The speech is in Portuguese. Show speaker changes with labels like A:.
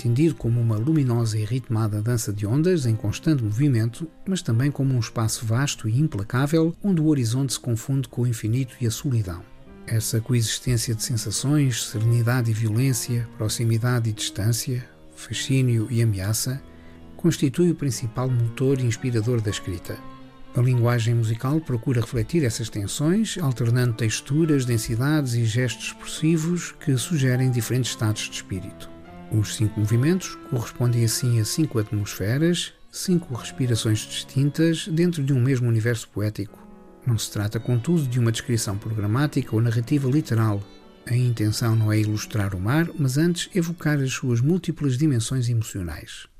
A: entendido como uma luminosa e ritmada dança de ondas em constante movimento, mas também como um espaço vasto e implacável onde o horizonte se confunde com o infinito e a solidão. Essa coexistência de sensações, serenidade e violência, proximidade e distância, fascínio e ameaça, constitui o principal motor inspirador da escrita. A linguagem musical procura refletir essas tensões, alternando texturas, densidades e gestos expressivos que sugerem diferentes estados de espírito. Os 5 movimentos correspondem assim a 5 atmosferas, 5 respirações distintas dentro de um mesmo universo poético. Não se trata, contudo, de uma descrição programática ou narrativa literal. A intenção não é ilustrar o mar, mas antes evocar as suas múltiplas dimensões emocionais.